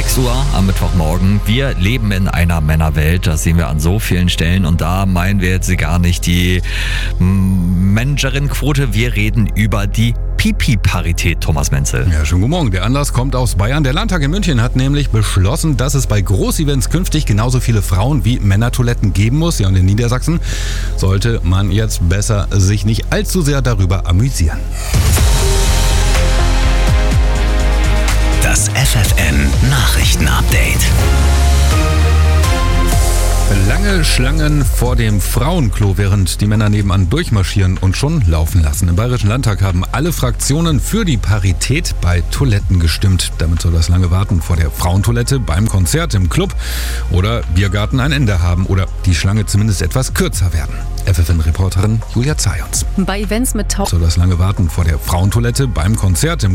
6 Uhr am Mittwochmorgen. Wir leben in einer Männerwelt, das sehen wir an so vielen Stellen und da meinen wir jetzt gar nicht die Managerinnenquote, wir reden über die Pipi-Parität, Thomas Menzel. Ja, schönen guten Morgen. Der Anlass kommt aus Bayern. Der Landtag in München hat nämlich beschlossen, dass es bei Großevents künftig genauso viele Frauen- wie Männertoiletten geben muss. Ja, und in Niedersachsen sollte man jetzt besser sich nicht allzu sehr darüber amüsieren. Das FFN-Nachrichten-Update. Lange Schlangen vor dem Frauenklo, während die Männer nebenan durchmarschieren und schon laufen lassen. Im Bayerischen Landtag haben alle Fraktionen für die Parität bei Toiletten gestimmt. Damit soll das lange Warten vor der Frauentoilette beim Konzert, im Club oder Biergarten ein Ende haben oder die Schlange zumindest etwas kürzer werden. FFN-Reporterin Julia Zajons. Bei Events mit soll das lange Warten vor der Frauentoilette beim Konzert, im